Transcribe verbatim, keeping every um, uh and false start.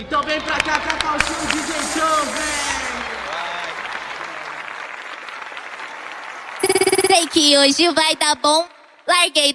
Então vem pra cá, Cacau Show, D J Show, vem! Sei que hoje vai dar bom. Larguei